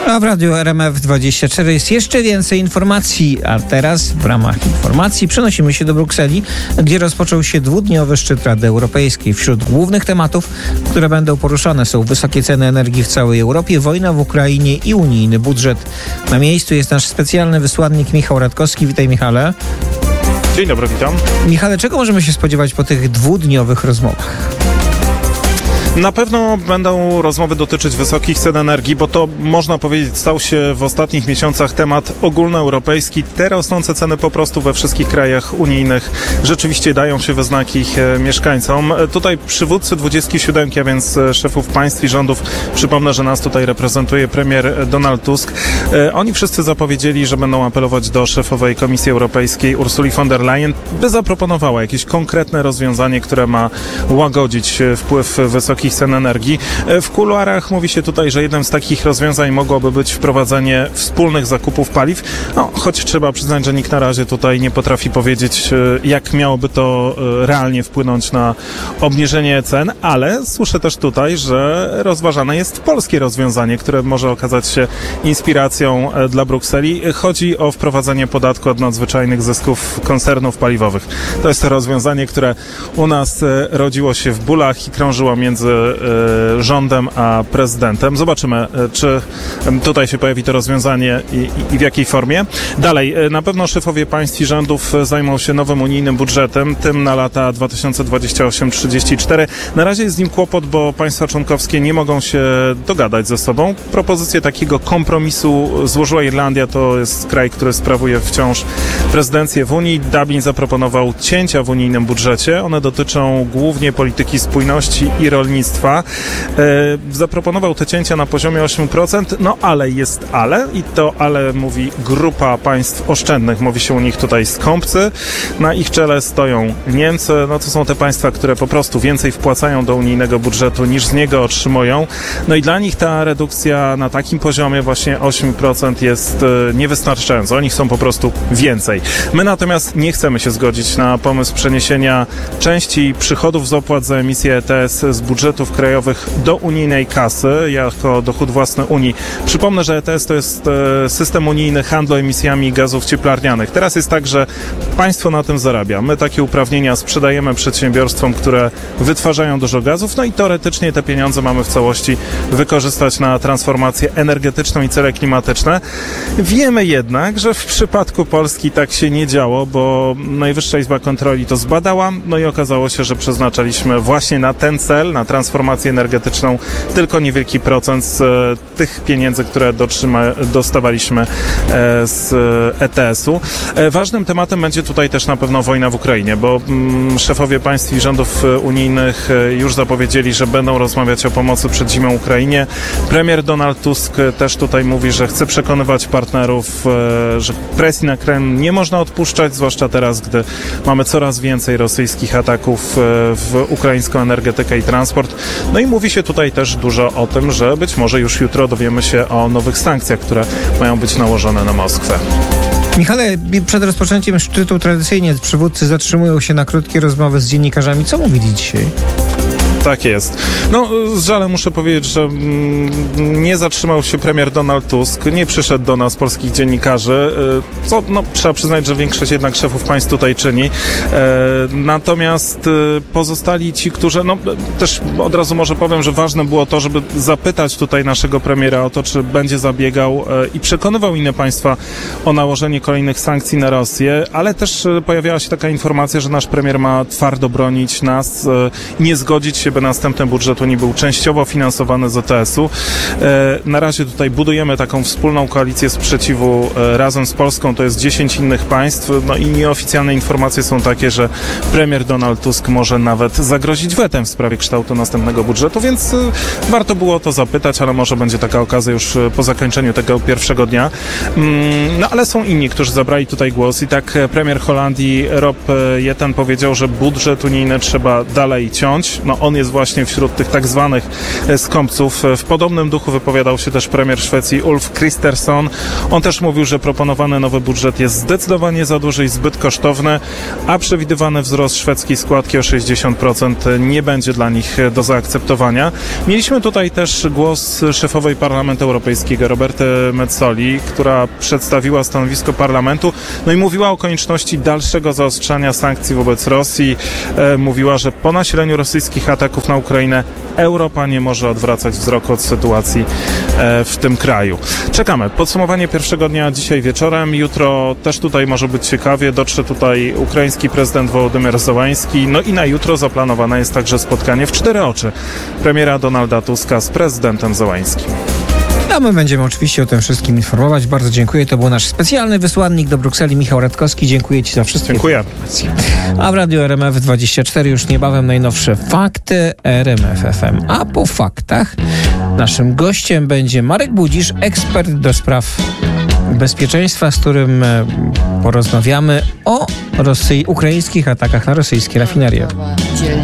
A w Radiu RMF24 jest jeszcze więcej informacji, a teraz w ramach informacji przenosimy się do Brukseli, gdzie rozpoczął się dwudniowy szczyt Rady Europejskiej. Wśród głównych tematów, które będą poruszane, są wysokie ceny energii w całej Europie, wojna w Ukrainie i unijny budżet. Na miejscu jest nasz specjalny wysłannik Michał Radkowski. Witaj, Michale. Dzień dobry, witam. Michale, czego możemy się spodziewać po tych dwudniowych rozmowach? Na pewno będą rozmowy dotyczyć wysokich cen energii, bo to, można powiedzieć, stał się w ostatnich miesiącach temat ogólnoeuropejski. Te rosnące ceny po prostu we wszystkich krajach unijnych rzeczywiście dają się we znaki ich mieszkańcom. Tutaj przywódcy 27, a więc szefów państw i rządów, przypomnę, że nas tutaj reprezentuje premier Donald Tusk, oni wszyscy zapowiedzieli, że będą apelować do szefowej Komisji Europejskiej Ursuli von der Leyen, by zaproponowała jakieś konkretne rozwiązanie, które ma łagodzić wpływ wysokich cen energii. W kuluarach mówi się tutaj, że jednym z takich rozwiązań mogłoby być wprowadzenie wspólnych zakupów paliw, choć trzeba przyznać, że nikt na razie tutaj nie potrafi powiedzieć, jak miałoby to realnie wpłynąć na obniżenie cen, ale słyszę też tutaj, że rozważane jest polskie rozwiązanie, które może okazać się inspiracją dla Brukseli. Chodzi o wprowadzenie podatku od nadzwyczajnych zysków koncernów paliwowych. To jest to rozwiązanie, które u nas rodziło się w bólach i krążyło między rządem a prezydentem. Zobaczymy, czy tutaj się pojawi to rozwiązanie i w jakiej formie. Dalej, na pewno szefowie państw i rządów zajmą się nowym unijnym budżetem, tym na lata 2028-34. Na razie jest z nim kłopot, bo państwa członkowskie nie mogą się dogadać ze sobą. Propozycję takiego kompromisu złożyła Irlandia, to jest kraj, który sprawuje wciąż prezydencję w Unii. Dublin zaproponował cięcia w unijnym budżecie. One dotyczą głównie polityki spójności i rolnictwa. Zaproponował te cięcia na poziomie 8%, no ale jest ale i to ale mówi grupa państw oszczędnych. Mówi się u nich tutaj skąpcy. Na ich czele stoją Niemcy. No to są te państwa, które po prostu więcej wpłacają do unijnego budżetu niż z niego otrzymują. No i dla nich ta redukcja na takim poziomie właśnie 8% jest niewystarczająca. Oni chcą po prostu więcej. My natomiast nie chcemy się zgodzić na pomysł przeniesienia części przychodów z opłat za emisję ETS z budżetów krajowych do unijnej kasy jako dochód własny Unii. Przypomnę, że ETS to jest system unijny handlu emisjami gazów cieplarnianych. Teraz jest tak, że państwo na tym zarabia. My takie uprawnienia sprzedajemy przedsiębiorstwom, które wytwarzają dużo gazów, no i teoretycznie te pieniądze mamy w całości wykorzystać na transformację energetyczną i cele klimatyczne. Wiemy jednak, że w przypadku Polski tak się nie działo, bo Najwyższa Izba Kontroli to zbadała, no i okazało się, że przeznaczaliśmy właśnie na ten cel, na transformację energetyczną, tylko niewielki procent z tych pieniędzy, które dostawaliśmy z ETS-u. Ważnym tematem będzie tutaj też na pewno wojna w Ukrainie, bo szefowie państw i rządów unijnych już zapowiedzieli, że będą rozmawiać o pomocy przed zimą Ukrainie. Premier Donald Tusk też tutaj mówi, że chce przekonywać partnerów, że presji na Kreml nie można odpuszczać, zwłaszcza teraz, gdy mamy coraz więcej rosyjskich ataków w ukraińską energetykę i transport. No i mówi się tutaj też dużo o tym, że być może już jutro dowiemy się o nowych sankcjach, które mają być nałożone na Moskwę. Michale, przed rozpoczęciem szczytu tradycyjnie przywódcy zatrzymują się na krótkie rozmowy z dziennikarzami. Co mówili dzisiaj? Tak jest. No, z żalem muszę powiedzieć, że nie zatrzymał się premier Donald Tusk, nie przyszedł do nas, polskich dziennikarzy, co trzeba przyznać, że większość jednak szefów państw tutaj czyni. Natomiast pozostali ci, którzy, też od razu może powiem, że ważne było to, żeby zapytać tutaj naszego premiera o to, czy będzie zabiegał i przekonywał inne państwa o nałożenie kolejnych sankcji na Rosję, ale też pojawiała się taka informacja, że nasz premier ma twardo bronić nas i nie zgodzić się, by następny budżet Unii był częściowo finansowany z ETS-u. Na razie tutaj budujemy taką wspólną koalicję sprzeciwu razem z Polską, to jest 10 innych państw, no i nieoficjalne informacje są takie, że premier Donald Tusk może nawet zagrozić wetem w sprawie kształtu następnego budżetu, więc warto było to zapytać, ale może będzie taka okazja już po zakończeniu tego pierwszego dnia. No ale są inni, którzy zabrali tutaj głos i tak premier Holandii Rob Jetten powiedział, że budżet unijny trzeba dalej ciąć. No on jest jest właśnie wśród tych tak zwanych skąpców. W podobnym duchu wypowiadał się też premier Szwecji Ulf Kristersson. On też mówił, że proponowany nowy budżet jest zdecydowanie za duży i zbyt kosztowny, a przewidywany wzrost szwedzkiej składki o 60% nie będzie dla nich do zaakceptowania. Mieliśmy tutaj też głos szefowej Parlamentu Europejskiego, Roberty Metzoli, która przedstawiła stanowisko parlamentu, no i mówiła o konieczności dalszego zaostrzania sankcji wobec Rosji. Mówiła, że po nasileniu rosyjskich ataków na Ukrainę Europa nie może odwracać wzroku od sytuacji w tym kraju. Czekamy. Podsumowanie pierwszego dnia dzisiaj wieczorem. Jutro też tutaj może być ciekawie. Dotrze tutaj ukraiński prezydent Wołodymyr Zełański. No i na jutro zaplanowane jest także spotkanie w 4 oczy premiera Donalda Tuska z prezydentem Zełańskim. A my będziemy oczywiście o tym wszystkim informować. Bardzo dziękuję. To był nasz specjalny wysłannik do Brukseli, Michał Radkowski. Dziękuję Ci za wszystkie informacje. A w Radiu RMF24 już niebawem najnowsze fakty RMF FM. A po faktach naszym gościem będzie Marek Budzisz, ekspert do spraw bezpieczeństwa, z którym porozmawiamy o ukraińskich atakach na rosyjskie rafinerie.